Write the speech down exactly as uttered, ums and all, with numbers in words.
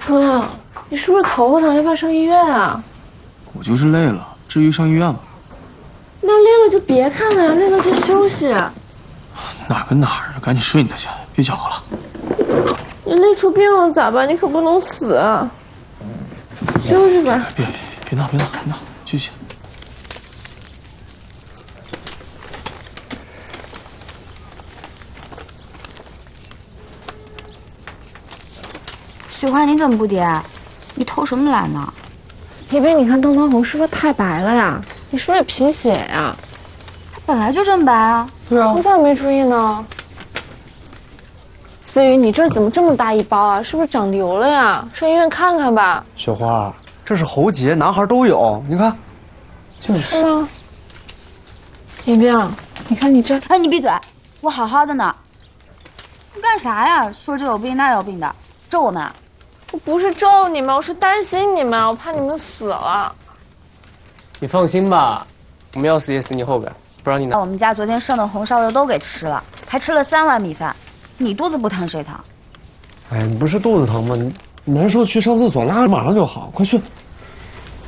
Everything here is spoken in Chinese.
哥，你是不是头发疼？要不要上医院啊？ 我就是累了，至于上医院吗？ 那累了就别看了呀，累了就休息。 哪跟哪儿啊？赶紧睡你的去，别搅和了。 你累出病了咋办？你可不能死啊！休息吧。 别别别闹别闹别闹，继续。 许花，你怎么不叠？你偷什么懒呢？ 一斌，你看邓当红是不是太白了呀？你是不是也贫血呀？ 他本来就这么白啊。 对啊，我咋没注意呢？思雨，你这怎么这么大一包啊？是不是长瘤了呀？上医院看看吧。 雪花，这是喉结，男孩都有，你看， 就是是吗？一斌，你看你这…… 哎，你闭嘴！我好好的呢。你干啥呀？说这有病那有病的，咒我们啊？ 我不是咒你们，我是担心你们，我怕你们死了。 你放心吧，我们要死也死你后边，不让你拿。 我们家昨天剩的红烧肉都给吃了，还吃了三碗米饭。你肚子不疼谁疼？ 哎，你不是肚子疼吗？你难受去上厕所，拉马上就好，快去。